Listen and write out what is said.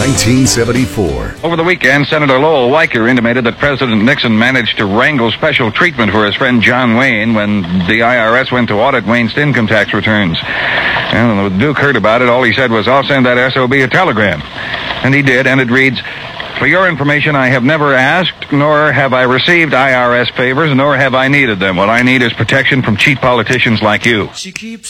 1974. Over the weekend, Senator Lowell Weicker intimated that President Nixon managed to wrangle special treatment for his friend John Wayne when the IRS went to audit Wayne's income tax returns. And when the Duke heard about it, all he said was, "I'll send that SOB a telegram." And he did, and it reads, "For your information, I have never asked, nor have I received IRS favors, nor have I needed them. What I need is protection from cheat politicians like you." She keeps